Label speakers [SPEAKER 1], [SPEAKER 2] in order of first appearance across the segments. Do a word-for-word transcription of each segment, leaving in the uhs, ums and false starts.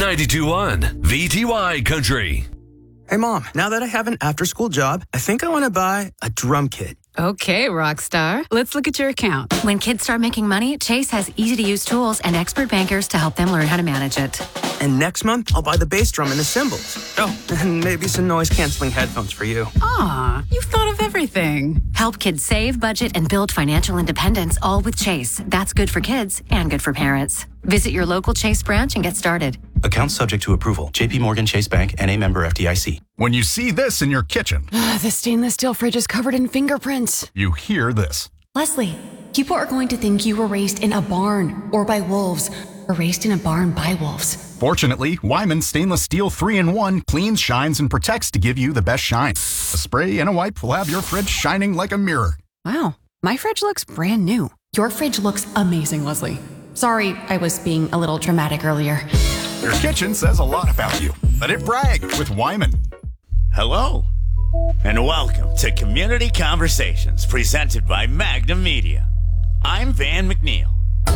[SPEAKER 1] ninety-two point one V T Y Country.
[SPEAKER 2] Hey, Mom, now that I have an after-school job, I think I want to buy a drum kit.
[SPEAKER 3] Okay, rock star. Let's look at your account.
[SPEAKER 4] When kids start making money, Chase has easy-to-use tools and expert bankers to help them learn how to manage it.
[SPEAKER 2] And next month, I'll buy the bass drum and the cymbals. Oh, and maybe some noise-canceling headphones for you.
[SPEAKER 3] Aw, you've thought of everything.
[SPEAKER 4] Help kids save, budget, and build financial independence, all with Chase. That's good for kids and good for parents. Visit your local Chase branch and get started.
[SPEAKER 5] Account subject to approval. J P Morgan Chase Bank, N A member F D I C.
[SPEAKER 6] When you see this in your kitchen,
[SPEAKER 3] The stainless steel fridge is covered in fingerprints.
[SPEAKER 6] you hear this.
[SPEAKER 7] Leslie, people are going to think you were raised in a barn or by wolves, or raised in a barn by wolves.
[SPEAKER 6] Fortunately, Wyman Stainless Steel three in one cleans, shines, and protects to give you the best shine. A spray and a wipe will have your fridge shining like a mirror.
[SPEAKER 3] Wow, my fridge looks brand new.
[SPEAKER 7] Your fridge looks amazing, Leslie. Sorry, I was being a little dramatic earlier.
[SPEAKER 6] Your kitchen says a lot about you. Let it brag with Wyman.
[SPEAKER 8] Hello, and welcome to Community Conversations presented by Magnum Media. I'm Van McNeil.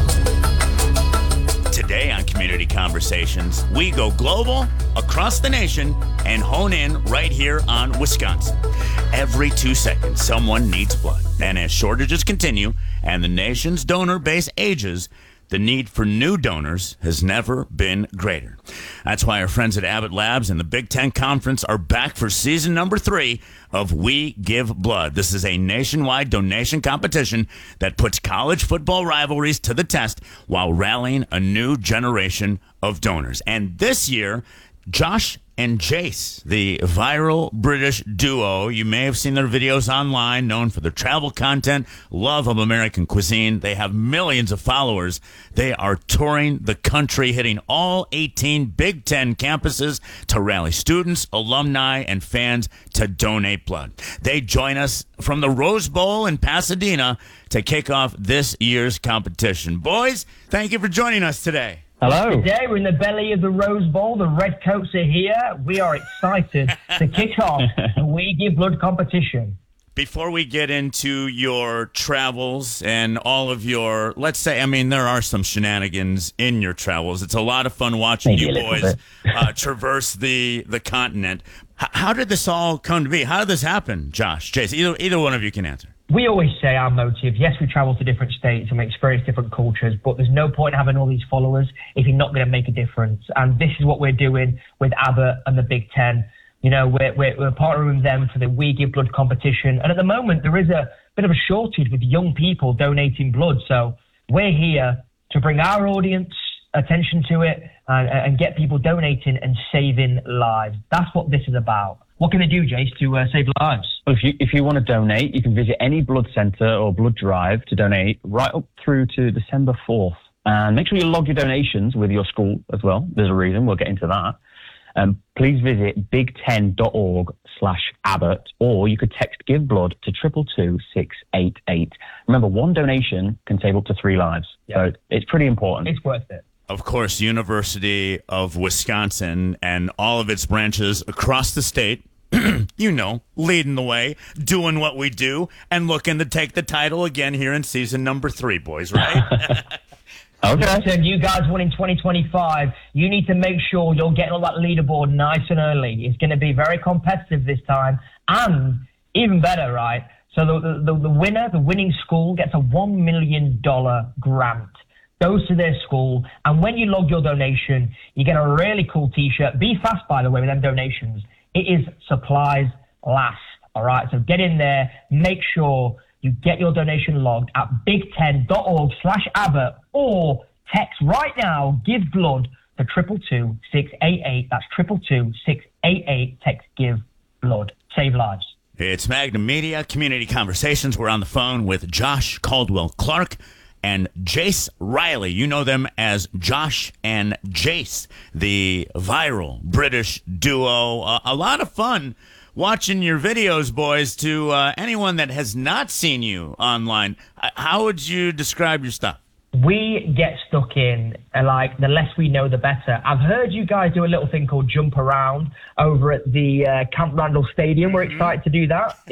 [SPEAKER 8] Today on Community Conversations, we go global, across the nation, and hone in right here on Wisconsin. Every two seconds, someone needs blood. And as shortages continue and the nation's donor base ages, the need for new donors has never been greater. That's why our friends at Abbott Labs and the Big Ten Conference are back for season number three of We Give Blood. This is a nationwide donation competition that puts college football rivalries to the test while rallying a new generation of donors. And this year, Josh and Jace, the viral British duo. You may have seen their videos online, known for their travel content, love of American cuisine. They have millions of followers. They are touring the country, hitting all eighteen Big Ten campuses to rally students, alumni, and fans to donate blood. They join us from the Rose Bowl in Pasadena to kick off this year's competition. Boys, thank you for joining us today.
[SPEAKER 9] Hello. Today we're in the belly of the Rose Bowl. The Redcoats are here. We are excited to kick off the We Give Blood competition.
[SPEAKER 8] Before we get into your travels and all of your, let's say, I mean, there are some shenanigans in your travels. It's a lot of fun watching
[SPEAKER 9] Maybe
[SPEAKER 8] you boys uh, traverse the, the continent. H- how did this all come to be? How did this happen, Josh, Jason? Either, either one of you can answer.
[SPEAKER 9] We always say our motive, yes, we travel to different states and we experience different cultures, but there's no point in having all these followers if you're not going to make a difference. And this is what we're doing with Abbott and the Big Ten. You know, we're, we're, we're partnering with them for the We Give Blood competition. And at the moment, there is a bit of a shortage with young people donating blood. So we're here to bring our audience attention to it and, and get people donating and saving lives. That's what this is about. What can they do, Jace, to uh, save lives?
[SPEAKER 10] Well, if you if you want to donate, you can visit any blood centre or blood drive to donate right up through to December fourth. And make sure you log your donations with your school as well. There's a reason. We'll get into that. Um, please visit big ten dot org slash Abbott, or you could text Give Blood to triple two six eight eight. Remember, one donation can save up to three lives. Yeah. So it's pretty important.
[SPEAKER 9] It's worth it.
[SPEAKER 8] Of course, University of Wisconsin and all of its branches across the state, you know, leading the way, doing what we do, and looking to take the title again here in season number three, boys, right?
[SPEAKER 9] Okay. Listen, you guys won in twenty twenty-five. You need to make sure you're getting on that leaderboard nice and early. It's going to be very competitive this time, and even better, right? So the the, the winner, the winning school, gets a one million dollars grant. Goes to their school, and when you log your donation, you get a really cool T-shirt. Be fast, by the way, with them donations. It is supplies last, all right? So get in there, make sure you get your donation logged at big ten dot org slash Abbott, or text right now, Give Blood, to triple two six eight eight. That's triple two six eight eight. Text Give Blood. Save lives.
[SPEAKER 8] It's Magnum Media, Community Conversations. We're on the phone with Josh Caldwell Clark and Jace Riley. You know them as Josh and Jace, the viral British duo. Uh, a lot of fun watching your videos, boys. To uh, anyone that has not seen you online, how would you describe your stuff?
[SPEAKER 9] We get stuck in, uh, like, the less we know, the better. I've heard you guys do a little thing called Jump Around over at the uh, Camp Randall Stadium. We're excited to do that.